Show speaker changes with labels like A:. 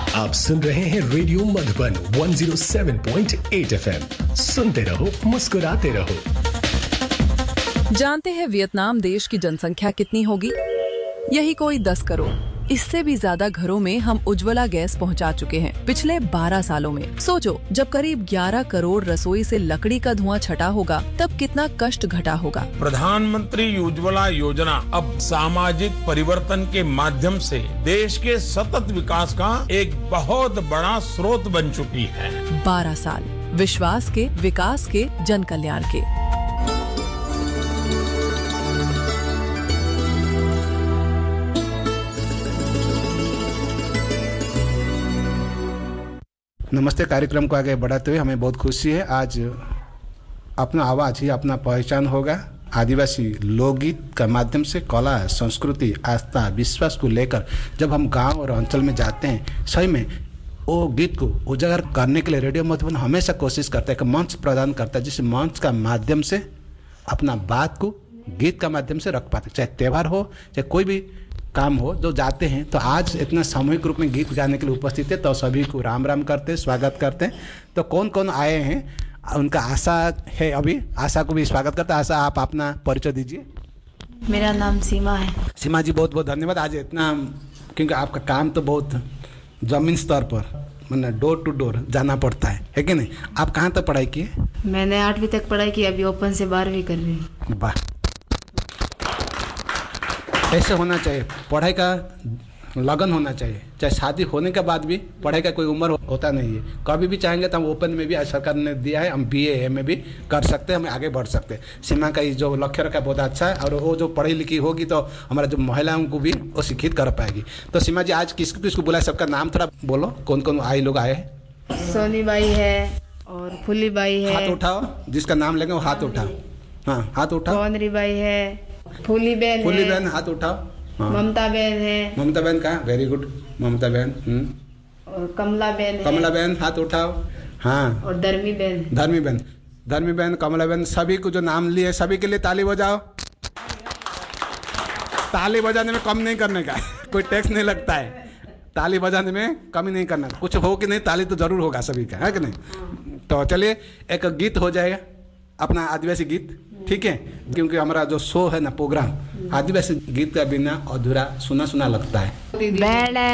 A: आप सुन रहे हैं रेडियो मधुबन 107.8 FM। सुनते रहो, मुस्कुराते रहो।
B: जानते हैं वियतनाम देश की जनसंख्या कितनी होगी? यही कोई 10 करोड़। इससे भी ज्यादा घरों में हम उज्ज्वला गैस पहुंचा चुके हैं पिछले 12 सालों में। सोचो, जब करीब 11 करोड़ रसोई से लकड़ी का धुआं छटा होगा, तब कितना कष्ट घटा होगा।
C: प्रधानमंत्री उज्ज्वला योजना अब सामाजिक परिवर्तन के माध्यम से देश के सतत विकास का एक बहुत बड़ा स्रोत बन चुकी है।
B: 12 साल विश्वास के, विकास के, जन कल्याण के।
D: नमस्ते कार्यक्रम को आगे बढ़ाते हुए हमें बहुत खुशी है। आज अपना आवाज़ ही अपना पहचान होगा। आदिवासी लोकगीत का माध्यम से कला, संस्कृति, आस्था, विश्वास को लेकर जब हम गांव और अंचल में जाते हैं, सही में वो गीत को उजागर करने के लिए रेडियो मधुबन हमेशा कोशिश करता है कि मंच प्रदान करता है, जिस मंच का माध्यम से अपना बात को गीत का माध्यम से रख पाते, चाहे त्यौहार हो चाहे कोई भी काम हो जो जाते हैं। तो आज इतना सामूहिक रूप में गीत गाने के लिए उपस्थित है, तो सभी को राम राम करते हैं, स्वागत करते हैं। तो कौन कौन आए हैं उनका आशा है, अभी आशा को भी स्वागत करते हैं। आशा, आप अपना परिचय दीजिए।
E: मेरा नाम सीमा है।
D: सीमा जी, बहुत बहुत धन्यवाद। आज इतना, क्योंकि आपका काम तो बहुत जमीन स्तर पर, मतलब डोर टू डोर जाना पड़ता है कि नहीं। आप कहाँ तक पढ़ाई किए?
E: मैंने 8वीं तक पढ़ाई की, अभी ओपन से 12वीं कर रही हूँ।
D: वाह, ऐसे होना चाहिए। पढ़ाई का लगन होना चाहिए। चाहे शादी होने के बाद भी पढ़ाई का कोई उम्र होता नहीं है। कभी भी चाहेंगे तो हम ओपन में भी, सरकार ने दिया है, हम BA में भी कर सकते हैं, हम आगे बढ़ सकते हैं। सीमा का ये जो लक्ष्य रखा बहुत अच्छा है, और वो जो पढ़ी लिखी होगी तो हमारा जो महिलाओं को भी वो शिक्षित कर पाएगी। तो सीमा जी, आज किसको किसको बुलाए, सबका नाम थोड़ा बोलो, कौन कौन आए लोग आए हैं?
E: सोनी बाई है और फुली बाई है।
D: हाथ उठाओ, जिसका नाम लेंगे वो हाथ उठाओ। हाँ, हाथ उठाओ।
E: कौनरी बाई है, फूली बहन,
D: हाथ उठाओ। हाँ।
E: ममता बहन है।
D: ममता बहन कहाँ? वेरी गुड, ममता बहन।
E: और कमला बहन है।
D: कमला बहन हाथ उठाओ। हाँ।
E: और धर्मी बहन।
D: धर्मी बहन, कमला बहन, सभी को जो नाम लिए सभी के लिए ताली बजाओ। ताली बजाने में कम नहीं करने का कोई टैक्स नहीं लगता है। ताली बजाने में कमी नहीं करना, कुछ हो कि नहीं, ताली तो जरूर होगा सभी का, है कि नहीं। तो चलिए एक गीत हो जाएगा, अपना आदिवासी गीत, ठीक है। क्योंकि हमारा जो शो है ना, प्रोग्राम, आदिवासी गीत का बिना अधूरा सुना सुना लगता है।